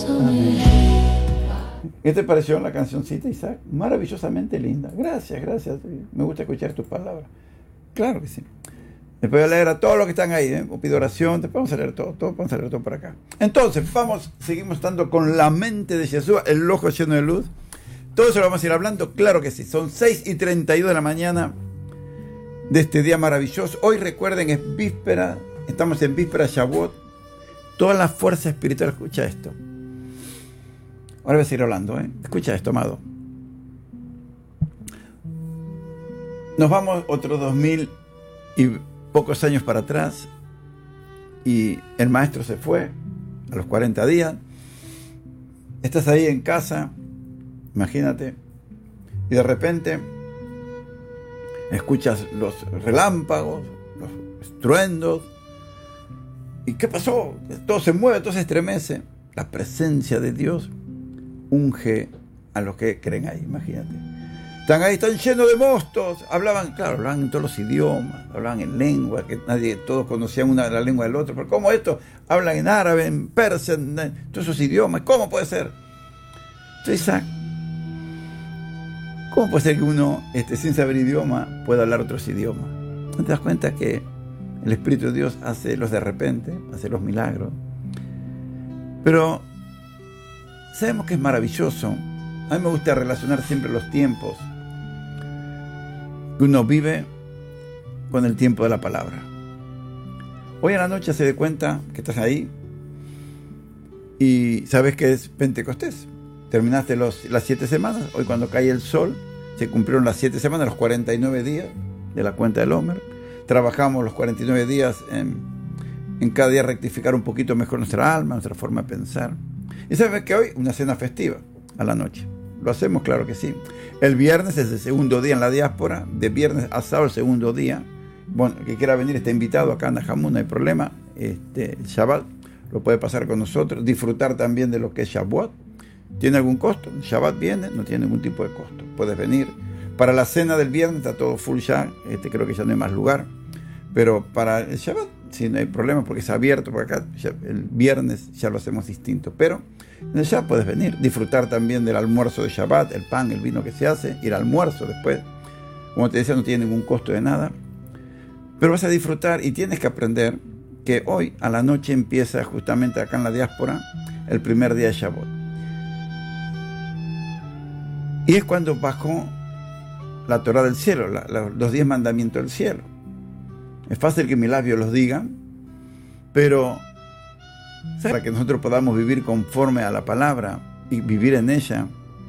Amén. ¿Qué te pareció la cancioncita, Isaac? Maravillosamente linda. Gracias, gracias. Me gusta escuchar tus palabras. Claro que sí. Después voy a leer a todos los que están ahí, ¿eh? Pido oración, después vamos a leer todo, vamos a leer todo por acá. Entonces, seguimos estando con la mente de Jesús, el ojo lleno de luz. Todo eso lo vamos a ir hablando, claro que sí. Son 6:32 de la mañana de este día maravilloso. Hoy recuerden, es víspera, estamos en víspera Shavuot. Toda la fuerza espiritual, escucha esto. Ahora voy a seguir hablando, ¿eh? Escucha esto, amado. Nos vamos otros 2000 y pocos años para atrás, y el maestro se fue a los 40 días. Estás ahí en casa, imagínate, y de repente escuchas los relámpagos, los estruendos. ¿Y qué pasó? Todo se mueve, todo se estremece. La presencia de Dios unge a los que creen ahí, imagínate. Están ahí, están llenos de mostos. Hablaban en todos los idiomas, hablaban en lengua, que todos conocían la lengua del otro. Pero ¿cómo esto? Hablan en árabe, en persa, en todos esos idiomas. ¿Cómo puede ser? Entonces, Isaac, ¿cómo puede ser que uno, sin saber idioma, pueda hablar otros idiomas? ¿No te das cuenta que el Espíritu de Dios hace los de repente, hace los milagros? Pero sabemos que es maravilloso. A mí me gusta relacionar siempre los tiempos que uno vive con el tiempo de la palabra. Hoy a la noche se dé cuenta que estás ahí y sabes que es Pentecostés. Terminaste las 7 semanas. Hoy, cuando cae el sol, se cumplieron las 7 semanas, los 49 días de la cuenta del Homer. Trabajamos los 49 días en cada día rectificar un poquito mejor nuestra alma, nuestra forma de pensar. Y sabes que hoy una cena festiva a la noche. Lo hacemos, claro que sí. El viernes es el segundo día en la diáspora. De viernes a sábado el segundo día. Bueno, el que quiera venir está invitado acá en Najamú, no hay problema. El Shabbat lo puede pasar con nosotros. Disfrutar también de lo que es Shavuot. ¿Tiene algún costo? El Shabbat viene, no tiene ningún tipo de costo. Puedes venir. Para la cena del viernes está todo full ya. Creo que ya no hay más lugar. Pero para el Shabbat sí, no hay problema, porque es abierto. Por acá el viernes ya lo hacemos distinto. Pero en el Shabbat puedes venir, disfrutar también del almuerzo de Shabbat, el pan, el vino que se hace, y el almuerzo después. Como te decía, no tiene ningún costo de nada. Pero vas a disfrutar, y tienes que aprender que hoy a la noche empieza, justamente acá en la diáspora, el primer día de Shabbat. Y es cuando bajó la Torá del cielo, los 10 mandamientos del cielo. Es fácil que mis labios los digan, pero para que nosotros podamos vivir conforme a la palabra y vivir en ella.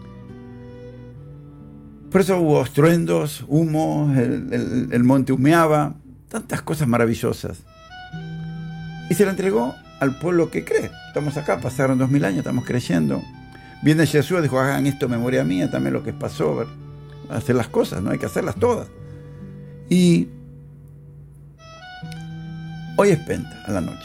Por eso hubo estruendos, humo, el monte humeaba, tantas cosas maravillosas. Y se lo entregó al pueblo que cree. Estamos acá, pasaron 2000 años, estamos creyendo. Viene Jesús, dijo, hagan esto en memoria mía, también lo que pasó, hacer las cosas, no hay que hacerlas todas. Y hoy es Penta, a la noche.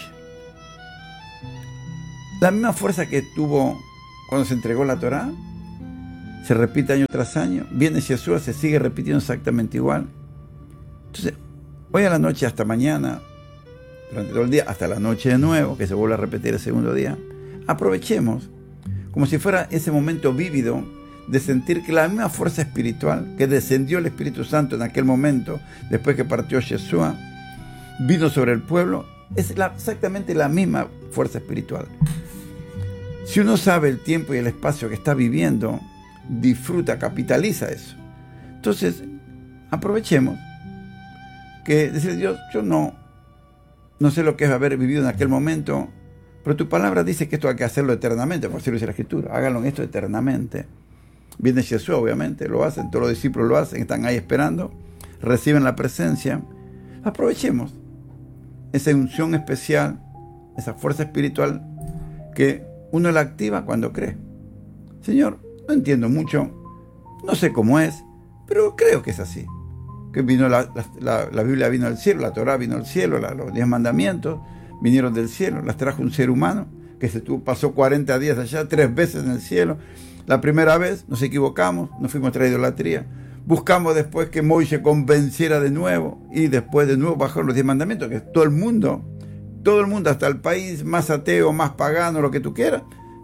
La misma fuerza que tuvo cuando se entregó la Torá, se repite año tras año. Viene Jesús, se sigue repitiendo exactamente igual. Entonces, hoy a la noche hasta mañana, durante todo el día, hasta la noche de nuevo, que se vuelve a repetir el segundo día, aprovechemos, como si fuera ese momento vívido, de sentir que la misma fuerza espiritual que descendió el Espíritu Santo en aquel momento, después que partió Jesús, vino sobre el pueblo, es exactamente la misma fuerza espiritual. Si uno sabe el tiempo y el espacio que está viviendo, disfruta, capitaliza eso. Entonces, aprovechemos que decir, Dios, yo no sé lo que es haber vivido en aquel momento, pero tu palabra dice que esto hay que hacerlo eternamente, por así lo dice la Escritura. Háganlo en esto eternamente. Viene Jesús, obviamente, lo hacen, todos los discípulos lo hacen, están ahí esperando, reciben la presencia. Aprovechemos esa unción especial, esa fuerza espiritual que uno la activa cuando cree. Señor, no entiendo mucho, no sé cómo es, pero creo que es así. Que vino la Biblia vino del cielo, la Torá vino del cielo, los 10 mandamientos vinieron del cielo, las trajo un ser humano que pasó 40 días allá, 3 veces en el cielo. La primera vez nos equivocamos, nos fuimos tras idolatría. Buscamos después que Moisés convenciera de nuevo, y después de nuevo bajaron los 10 mandamientos, que todo el mundo, hasta el país más ateo, más pagano, lo que tú quieras,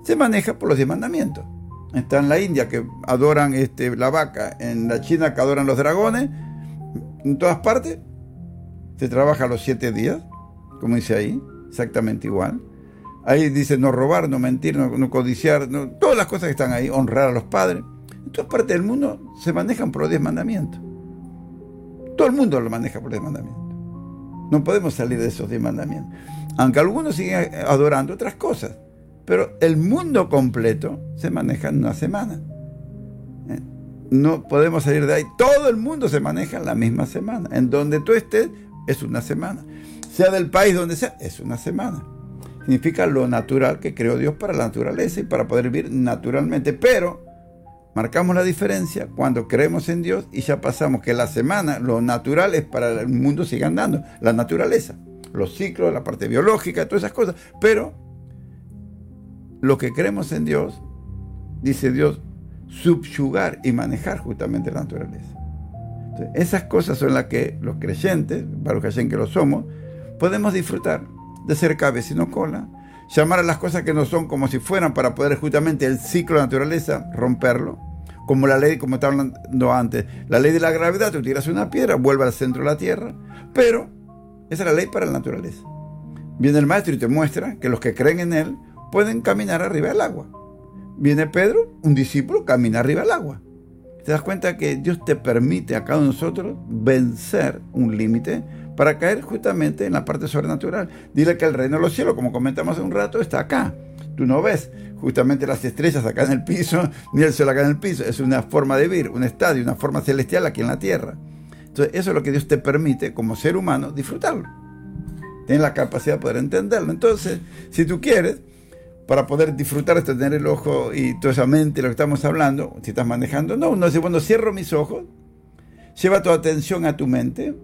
se maneja por los 10 mandamientos. Está en la India que adoran la vaca, en la China que adoran los dragones, en todas partes se trabaja los 7 días, como dice ahí, exactamente igual. Ahí dice no robar, no mentir, no codiciar, todas las cosas que están ahí, honrar a los padres. En todas partes del mundo se manejan por los 10 mandamientos. Todo el mundo lo maneja por los 10 mandamientos. No podemos salir de esos 10 mandamientos. Aunque algunos siguen adorando otras cosas. Pero el mundo completo se maneja en una semana. No podemos salir de ahí. Todo el mundo se maneja en la misma semana. En donde tú estés, es una semana. Sea del país donde sea, es una semana. Significa lo natural que creó Dios para la naturaleza y para poder vivir naturalmente. Pero marcamos la diferencia cuando creemos en Dios y ya pasamos que la semana, lo natural es para el mundo siga andando. La naturaleza, los ciclos, la parte biológica, todas esas cosas. Pero lo que creemos en Dios, dice Dios, subyugar y manejar justamente la naturaleza. Entonces, esas cosas son las que los creyentes, para los que lo somos, podemos disfrutar de ser cabeza y no cola, llamar a las cosas que no son como si fueran para poder justamente el ciclo de la naturaleza romperlo, como la ley, como estaba hablando antes, la ley de la gravedad, tú tiras una piedra, vuelve al centro de la tierra, pero esa es la ley para la naturaleza. Viene el maestro y te muestra que los que creen en él pueden caminar arriba del agua. Viene Pedro, un discípulo, camina arriba del agua. Te das cuenta que Dios te permite a cada uno de nosotros vencer un límite para caer justamente en la parte sobrenatural. Dile que el reino de los cielos, como comentamos hace un rato, está acá. Tú no ves justamente las estrellas acá en el piso, ni el sol acá en el piso. Es una forma de vivir, un estadio, una forma celestial aquí en la tierra. Entonces, eso es lo que Dios te permite, como ser humano, disfrutarlo. Tienes la capacidad de poder entenderlo. Entonces, si tú quieres, para poder disfrutar esto, tener el ojo y toda esa mente, lo que estamos hablando, si estás manejando, no dice, bueno, cierro mis ojos, lleva tu atención a tu mente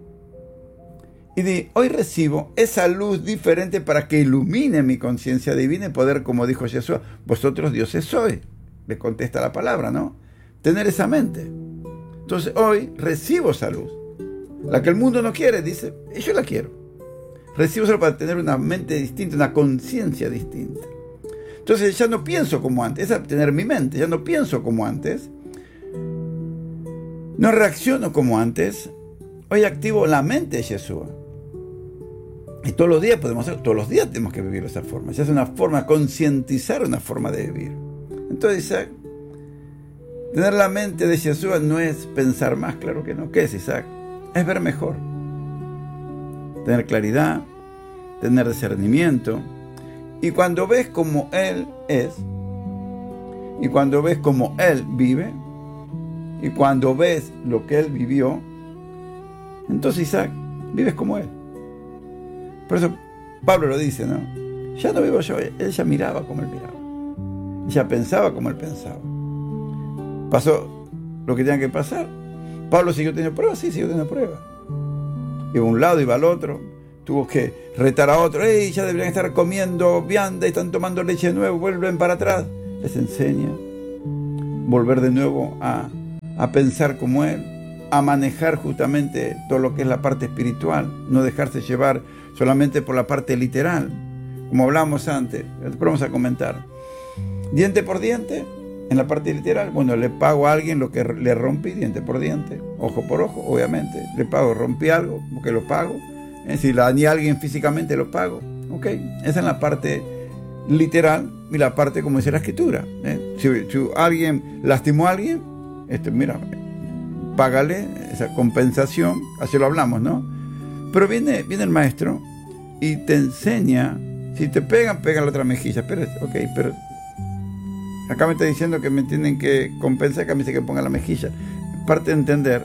y di, hoy recibo esa luz diferente para que ilumine mi conciencia divina y poder, como dijo Jesús, vosotros dioses sois, le contesta la palabra, ¿no? Tener esa mente. Entonces hoy recibo esa luz, la que el mundo no quiere, dice, y yo la quiero. Recibo solo para tener una mente distinta, una conciencia distinta. Entonces ya no pienso como antes, es tener mi mente, ya no pienso como antes, no reacciono como antes, hoy activo la mente de Jesús. Y todos los días podemos hacer, todos los días tenemos que vivir de esa forma, ya es una forma, concientizar una forma de vivir. Entonces Isaac, tener la mente de Jesús no es pensar más, claro que no. ¿Qué es Isaac? Es ver mejor, tener claridad, tener discernimiento. Y cuando ves como Él es, y cuando ves como Él vive, y cuando ves lo que Él vivió, entonces Isaac, vives como Él. Por eso Pablo lo dice, ¿no? Ya no vivo yo, Él ya miraba como Él miraba. Ya pensaba como Él pensaba. Pasó lo que tenía que pasar. Pablo siguió teniendo pruebas, sí, siguió teniendo pruebas. Iba a un lado, iba al otro. Tuvo que retar a otro. ¡Ey! Ya deberían estar comiendo vianda y están tomando leche de nuevo. Vuelven para atrás. Les enseña. Volver de nuevo a pensar como Él. A manejar justamente todo lo que es la parte espiritual. No dejarse llevar solamente por la parte literal. Como hablamos antes. Después vamos a comentar. Diente por diente. En la parte literal. Bueno, le pago a alguien lo que le rompí. Diente por diente. Ojo por ojo, obviamente. Le pago, rompí algo, porque lo pago. Si la dañé a alguien físicamente, lo pago. ¿Ok? Esa es la parte literal y la parte, como dice la escritura. Si alguien lastimó a alguien, mira, págale esa compensación. Así lo hablamos, ¿no? Pero viene el maestro y te enseña. Si te pegan, pega la otra mejilla. Pero, ok, pero acá me está diciendo que me tienen que compensar. Acá me dice que ponga la mejilla. Parte de entender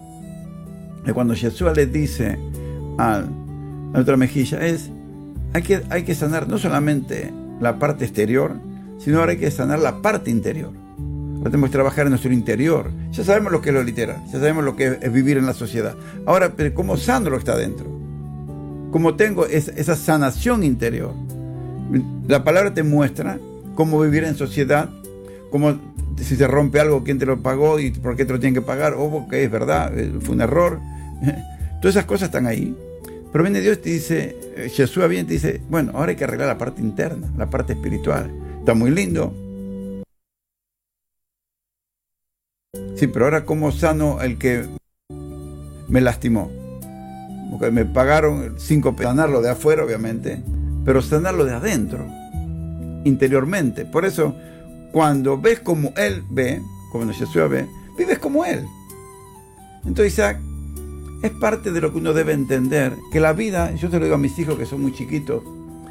que cuando Jesús les dice a la otra mejilla hay que sanar no solamente la parte exterior, sino ahora hay que sanar la parte interior. Ahora tenemos que trabajar en nuestro interior. Ya sabemos lo que es lo literal, ya sabemos lo que es vivir en la sociedad. Ahora, pero ¿cómo sano lo que está dentro? ¿Cómo tengo esa sanación interior? La palabra te muestra cómo vivir en sociedad, cómo, si se rompe algo, quién te lo pagó y por qué te lo tienen que pagar, o porque es verdad, fue un error. Todas esas cosas están ahí. Pero viene Dios y te dice, Jesús viene y te dice, bueno, ahora hay que arreglar la parte interna, la parte espiritual. Está muy lindo. Sí, pero ahora ¿cómo sano el que me lastimó? Porque me pagaron 5 pesos. Sanarlo de afuera, obviamente, pero sanarlo de adentro, interiormente. Por eso, cuando ves como Él ve, como Yeshua ve, vives como Él. Entonces, Isaac, es parte de lo que uno debe entender, que la vida, yo te lo digo a mis hijos que son muy chiquitos,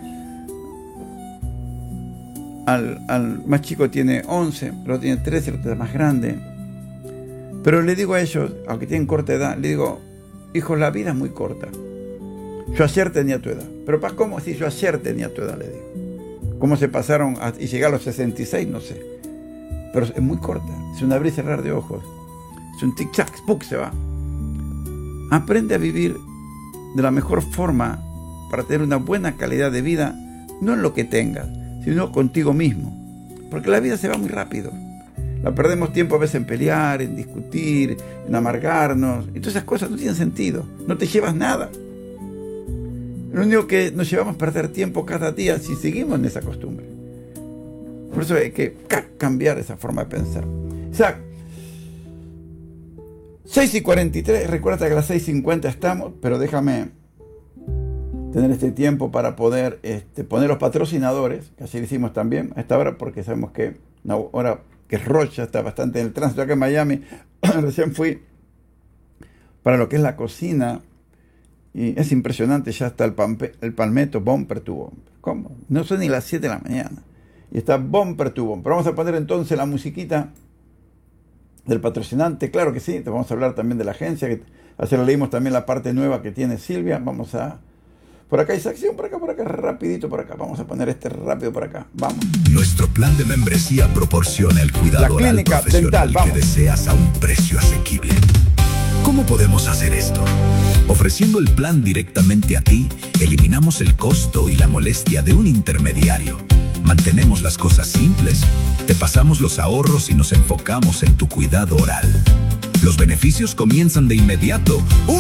al más chico tiene 11, el otro tiene 13, el otro es más grande. Pero le digo a ellos, aunque tienen corta edad, le digo, hijos, la vida es muy corta. Yo ayer tenía tu edad. Pero ¿para cómo? Si yo ayer tenía tu edad, le digo. ¿Cómo se pasaron y llegar a los 66? No sé. Pero es muy corta. Es un abrir y cerrar de ojos. Es un tic-tac, ¡puc! Se va. Aprende a vivir de la mejor forma para tener una buena calidad de vida, no en lo que tengas, sino contigo mismo. Porque la vida se va muy rápido. La perdemos tiempo a veces en pelear, en discutir, en amargarnos. Y todas esas cosas no tienen sentido. No te llevas nada. Lo único que nos llevamos a perder tiempo cada día si seguimos en esa costumbre. Por eso hay que cambiar esa forma de pensar. Isaac, 6:43. Recuerda que a las 6:50 estamos, pero déjame tener este tiempo para poder poner los patrocinadores, que así lo hicimos también a esta hora, porque sabemos que una hora que es Rocha, está bastante en el tránsito acá en Miami. Recién fui para lo que es la cocina y es impresionante, ya está el palmeto bumper to bumper. ¿Cómo? No son ni las 7 de la mañana y está bumper to bumper. Vamos a poner entonces la musiquita del patrocinante, claro que sí. Te vamos a hablar también de la agencia, que ayer leímos también la parte nueva que tiene Silvia. Vamos a... Por acá hay sección, por acá, rapidito por acá. Vamos a poner rápido por acá. Vamos. Nuestro plan de membresía proporciona el cuidado al profesional que deseas a un precio asequible. ¿Cómo podemos hacer esto? Ofreciendo el plan directamente a ti, eliminamos el costo y la molestia de un intermediario. Mantenemos las cosas simples, te pasamos los ahorros y nos enfocamos en tu cuidado oral. Los beneficios comienzan de inmediato.